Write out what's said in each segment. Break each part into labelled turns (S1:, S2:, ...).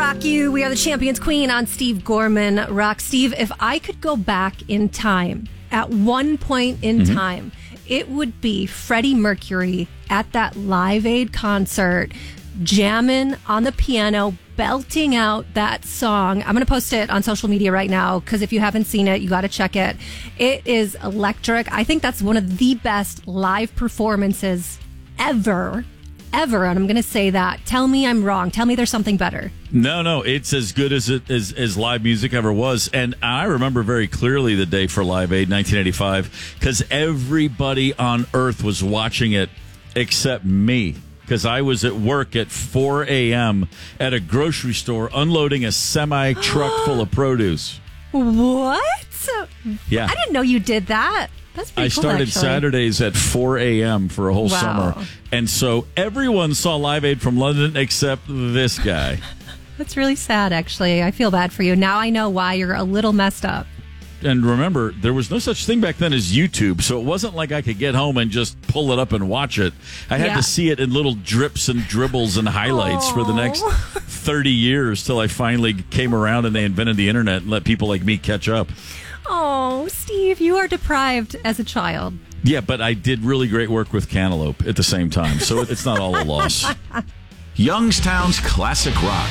S1: Rock You. We are the Champions Queen on Steve Gorman. Rock Steve, if I could go back in time, at one point in time, it would be Freddie Mercury at that Live Aid concert, jamming on the piano, belting out that song. I'm going to post it on social media right now because if you haven't seen it, you got to check it. It is electric. I think that's one of the best live performances ever. And I'm going to say that. Tell me I'm wrong. Tell me there's something better.
S2: No, it's as good as live music ever was. And I remember very clearly the day for Live Aid, 1985, because everybody on earth was watching it except me, because I was at work at 4 a.m. at a grocery store unloading a semi-truck full of produce.
S1: What?
S2: Yeah.
S1: I didn't know you did that. That's pretty cool,
S2: started
S1: actually.
S2: Saturdays at 4 a.m. for a whole summer. And so everyone saw Live Aid from London except this guy.
S1: That's really sad, actually. I feel bad for you. Now I know why you're a little messed up.
S2: And remember, there was no such thing back then as YouTube, so it wasn't like I could get home and just pull it up and watch it. I had to see it in little drips and dribbles and highlights for the next 30 years till I finally came around and they invented the internet and let people like me catch up.
S1: Oh, Steve, you are deprived as a child.
S2: Yeah, but I did really great work with Cantaloupe at the same time, so it's not all a loss.
S3: Youngstown's Classic Rock,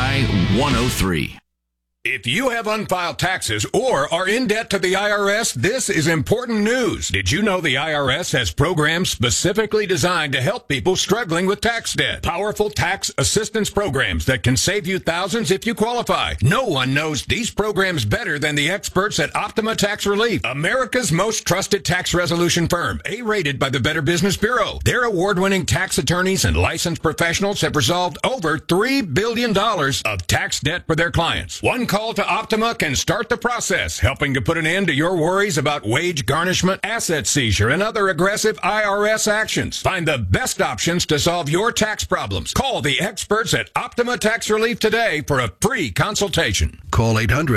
S3: Y103.
S4: If you have unfiled taxes or are in debt to the IRS, this is important news. Did you know the IRS has programs specifically designed to help people struggling with tax debt? Powerful tax assistance programs that can save you thousands if you qualify. No one knows these programs better than the experts at Optima Tax Relief, America's most trusted tax resolution firm, A-rated by the Better Business Bureau. Their award-winning tax attorneys and licensed professionals have resolved over $3 billion of tax debt for their clients. One call to Optima can start the process, helping to put an end to your worries about wage garnishment, asset seizure, and other aggressive IRS actions. Find the best options to solve your tax problems. Call the experts at Optima Tax Relief today for a free consultation.
S5: Call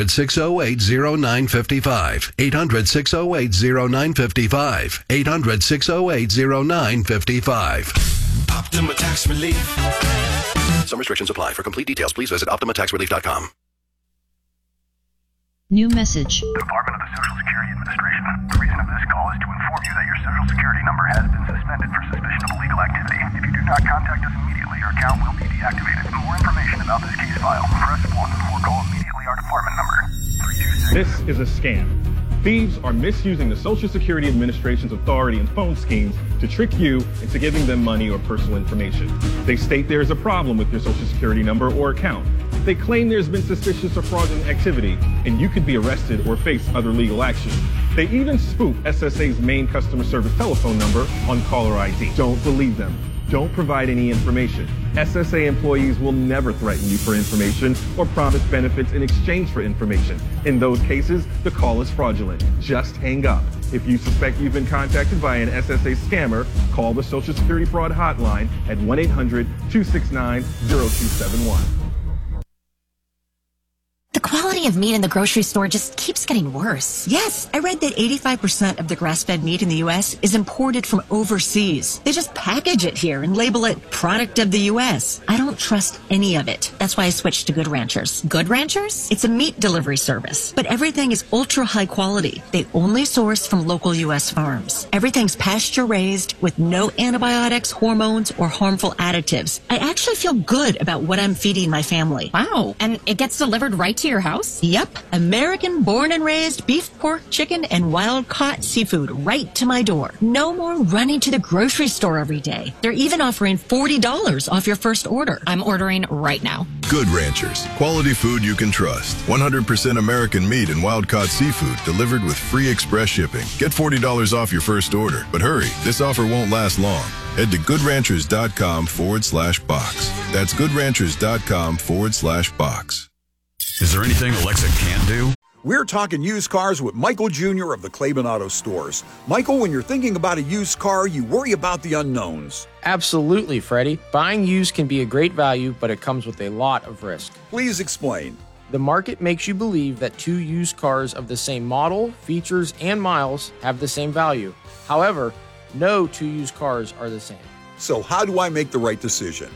S5: 800-608-0955. 800-608-0955. 800-608-0955.
S6: Optima Tax Relief.
S5: Some restrictions apply. For complete details, please visit OptimaTaxRelief.com.
S7: New message.
S8: Department of the Social Security Administration. The reason of this call is to inform you that your Social Security number has been suspended for suspicion of illegal activity. If you do not contact us immediately, your account will be deactivated. For more information about this case file, press 1 or call immediately our department number. 326.
S9: This is a scam. Thieves are misusing the Social Security Administration's authority and phone schemes to trick you into giving them money or personal information. They state there is a problem with your Social Security number or account. They claim there's been suspicious or fraudulent activity, and you could be arrested or face other legal action. They even spoof SSA's main customer service telephone number on caller ID. Don't believe them. Don't provide any information. SSA employees will never threaten you for information or promise benefits in exchange for information. In those cases, the call is fraudulent. Just hang up. If you suspect you've been contacted by an SSA scammer, call the Social Security Fraud Hotline at 1-800-269-0271.
S10: The quality of meat in the grocery store just keeps getting worse.
S11: Yes, I read that 85% of the grass-fed meat in the U.S. is imported from overseas. They just package it here and label it product of the U.S. I don't trust any of it. That's why I switched to Good Ranchers.
S10: Good Ranchers?
S11: It's a meat delivery service, but everything is ultra high quality. They only source from local U.S. farms. Everything's pasture-raised with no antibiotics, hormones, or harmful additives. I actually feel good about what I'm feeding my family.
S10: Wow. And it gets delivered right to your house?
S11: Yep. American born and raised beef, pork, chicken, and wild-caught seafood right to my door. No more running to the grocery store every day. They're even offering $40 off your first order.
S10: I'm ordering right now.
S12: Good Ranchers. Quality food you can trust. 100% American meat and wild-caught seafood delivered with free express shipping. Get $40 off your first order. But hurry, this offer won't last long. Head to goodranchers.com/box. That's goodranchers.com/box.
S3: Is there anything Alexa can't do?
S13: We're talking used cars with Michael Jr. of the Claiborne Auto Stores. Michael, when you're thinking about a used car, you worry about the unknowns.
S14: Absolutely, Freddie. Buying used can be a great value, but it comes with a lot of risk.
S13: Please explain.
S14: The market makes you believe that two used cars of the same model, features, and miles have the same value. However, no two used cars are the same.
S13: So how do I make the right decision?